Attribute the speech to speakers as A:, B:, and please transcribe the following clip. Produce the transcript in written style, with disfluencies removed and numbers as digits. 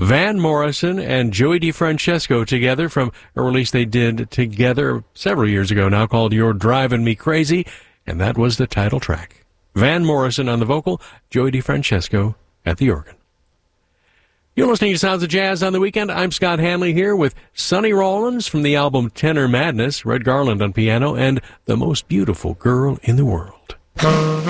A: Van Morrison and Joey DeFrancesco together from a release they did together several years ago now called You're Driving Me Crazy, and that was the title track. Van Morrison on the vocal, Joey DeFrancesco at the organ. You're listening to Sounds of Jazz on the Weekend. I'm Scott Hanley here with Sonny Rollins from the album Tenor Madness, Red Garland on piano, and The Most Beautiful Girl in the World.